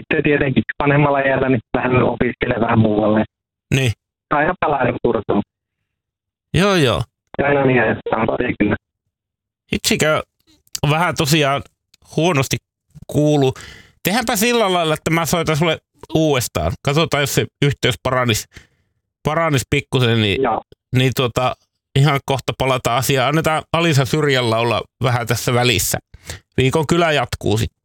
sitten tietenkin vanhemmalla iällä niin vähän opiskelee vähän muualle. Niin. Aina palaa niin Turkuun. Joo. Ja aina niin ajetaan kotiin kyllä. Hitsikö vähän tosiaan huonosti kuulu. Tehdäänpä sillä lailla, että mä soitan sulle uudestaan. Katsotaan, jos se yhteys paranis pikkusen, niin ihan kohta palataan asiaan. Annetaan Alisa Syrjällä olla vähän tässä välissä. Viikon kylä jatkuu sitten.